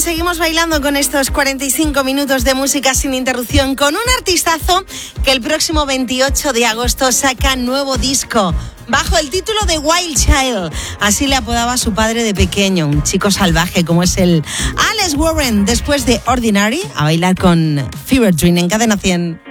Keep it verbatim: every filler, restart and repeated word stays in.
seguimos bailando con estos cuarenta y cinco minutos de música sin interrupción con un artistazo que el próximo veintiocho de agosto saca nuevo disco bajo el título de Wild Child. Así le apodaba a su padre de pequeño, un chico salvaje como es el Alex Warren. Después de Ordinary, a bailar con Fever Dream en Cadena cien.